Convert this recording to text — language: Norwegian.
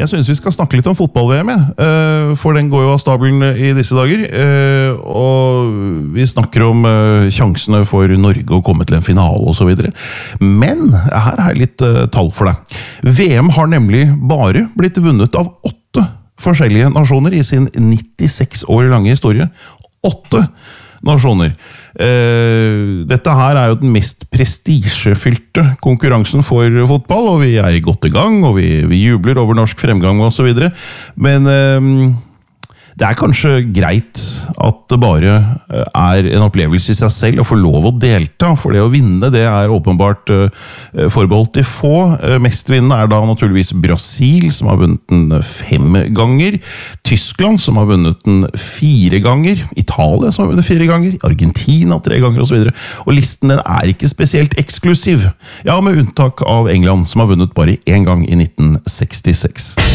Jeg synes vi skal snakke litt om fotball-VM, for den går jo av stabelen i disse dager. Og vi snakker om sjansene for Norge å komme til en finale og så videre. Men her har jeg litt tall for deg. VM har nemlig bare blitt vunnet av 8 forskjellige nasjoner i sin 96 år lange historie. 8 nasjoner. Dette her er jo den mest prestisjefylte konkurransen for fotball, og vi er godt i gang, og vi jubler over norsk fremgang og så videre. Men det er kanskje greit at det bare er en opplevelse i seg selv å få lov å delta, for det å vinne det er åpenbart forbeholdt de få. Mestvinnende er da naturligvis Brasil, som har vunnet den 5 ganger, Tyskland, som har vunnet den 4 ganger, Italia, som har vunnet 4 ganger, Argentina 3 ganger og så videre. Og listen den er ikke spesielt eksklusiv, ja, med unntak av England, som har vunnet bare 1 gang i 1966.